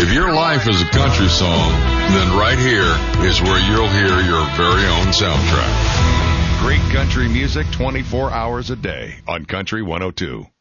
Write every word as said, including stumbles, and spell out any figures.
If your life is a country song, then right here is where you'll hear your very own soundtrack. Great country music twenty-four hours a day on Country one oh two.